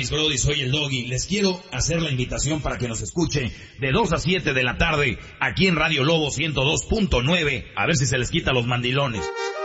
mis brody, soy el Doggy. Les quiero hacer la invitación para que nos escuche de 2 a 7 de la tarde aquí en Radio Lobo 102.9. A ver si se les quita los mandilones.